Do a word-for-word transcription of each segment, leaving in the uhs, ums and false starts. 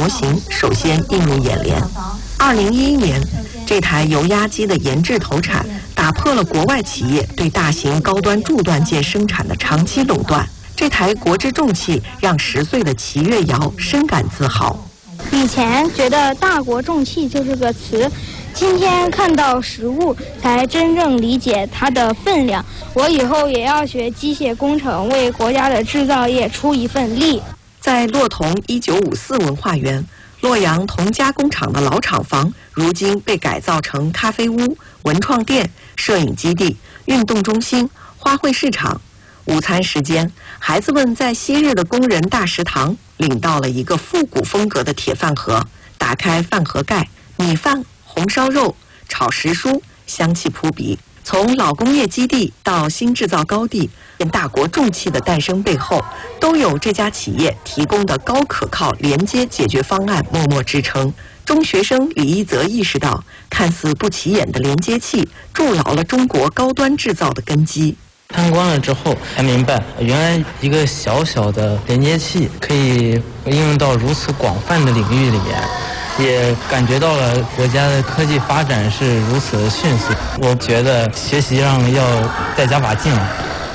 模型首先映入眼帘。二零一一年，这台油压机的研制投产，打破了国外企业对大型高端铸锻件生产的长期垄断。这台国之重器让十岁的齐月瑶深感自豪。 以前觉得大国重器就是个词，今天看到实物才真正理解它的分量。我以后也要学机械工程，为国家的制造业出一份力。 在洛同一九五四文化园，洛阳铜加工厂的老厂房如今被改造成咖啡屋、文创店、摄影基地、运动中心、花卉市场。午餐时间，孩子们在昔日的工人大食堂领到了一个复古风格的铁饭盒，打开饭盒盖，米饭、红烧肉、炒时蔬，香气扑鼻。从老工业基地到新制造高地，大国重器的诞生背后，都有这家企业提供的高可靠连接解决方案默默支撑。中学生李一泽意识到，看似不起眼的连接器筑牢了中国高端制造的根基。 参观了之后才明白，原来一个小小的连接器可以应用到如此广泛的领域里面，也感觉到了国家的科技发展是如此的迅速。我觉得学习上要再加把劲了。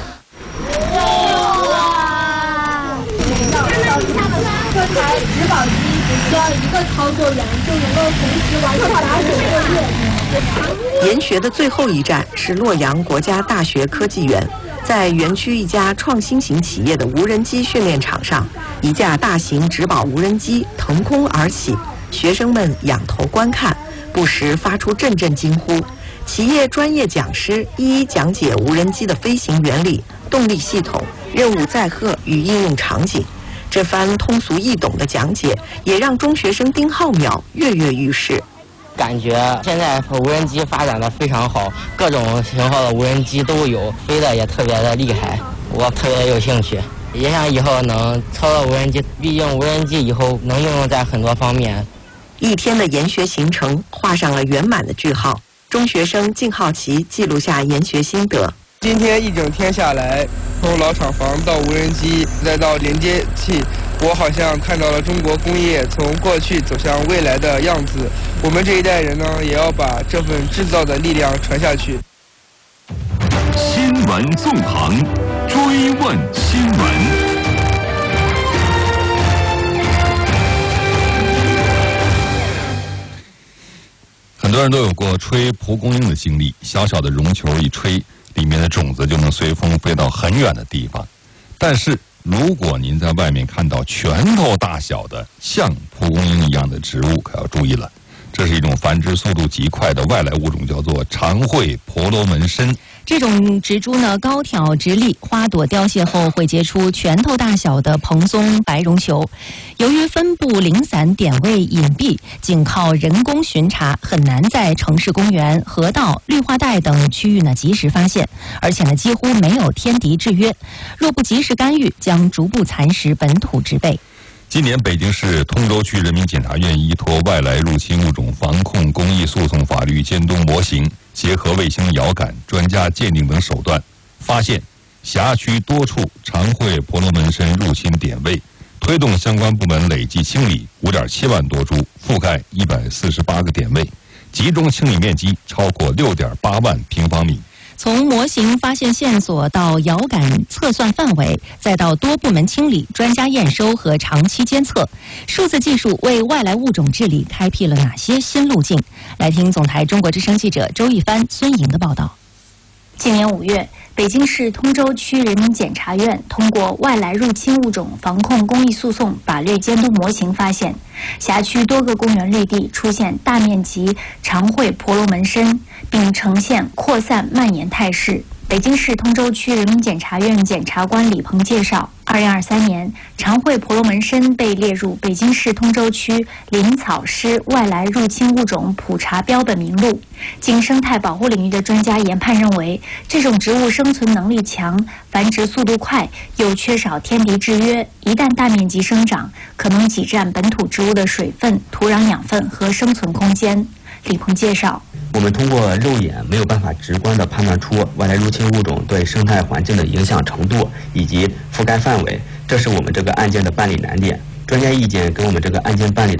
这台植保机只需要一个操作员就能够同时完成打水作业。 研学的最后一站是洛阳国家大学科技园，在园区一家创新型企业的无人机训练场上，一架大型植保无人机腾空而起，学生们仰头观看，不时发出阵阵惊呼。企业专业讲师一一讲解无人机的飞行原理、动力系统、任务载荷与应用场景。这番通俗易懂的讲解，也让中学生丁浩淼跃跃欲试。 感觉现在无人机发展的非常好，各种型号的无人机都有，飞的也特别的厉害，我特别有兴趣，也想以后能操作无人机，毕竟无人机以后能应用在很多方面。 一天的研学行程画上了圆满的句号，中学生靳浩奇记录下研学心得。 今天一整天下来，从老厂房到无人机，再到连接器，我好像看到了中国工业从过去走向未来的样子。我们这一代人呢，也要把这份制造的力量传下去。 新闻纵横，追问新闻。很多人都有过吹蒲公英的经历，小小的绒球一吹，里面的种子就能随风飞到很远的地方。但是如果您在外面看到拳头大小的像蒲公英一样的植物，可要注意了，这是一种繁殖速度极快的外来物种，叫做长喙婆罗门参。 这种植株呢，高挑直立，花朵凋谢后会结出拳头大小的蓬松白绒球。由于分布零散、点位隐蔽，仅靠人工巡查很难在城市公园、河道、绿化带等区域呢及时发现，而且呢几乎没有天敌制约。若不及时干预，将逐步蚕食本土植被。 今年，北京市通州区人民检察院依托外来入侵物种防控公益诉讼法律监督模型，结合卫星遥感、专家鉴定等手段，发现辖区多处长喙婆罗门参入侵点位，推动相关部门累计清理 五点七万多株，覆盖一百四十八个点位，集中清理面积超过 六点八万平方米。 从模型发现线索到遥感测算范围，再到多部门清理、专家验收和长期监测，数字技术为外来物种治理开辟了哪些新路径？来听总台中国之声记者周一帆、孙莹的报道。 今年五月，北京市通州区人民检察院通过外来入侵物种防控公益诉讼法律监督模型发现，辖区多个公园绿地出现大面积长喙婆罗门参，并呈现扩散蔓延态势。北京市通州区人民检察院检察官李鹏介绍，二零二三年，长喙婆罗门参被列入北京市通州区林草湿外来入侵物种普查标本名录。经生态保护领域的专家研判认为，这种植物生存能力强，繁殖速度快，又缺少天敌制约，一旦大面积生长，可能挤占本土植物的水分、土壤养分和生存空间。李鹏介绍， 我们通过肉眼没有办法直观地判断出外来入侵物种对生态环境的影响程度以及覆盖范围，这是我们这个案件的办理难点。专家意见跟我们这个案件办理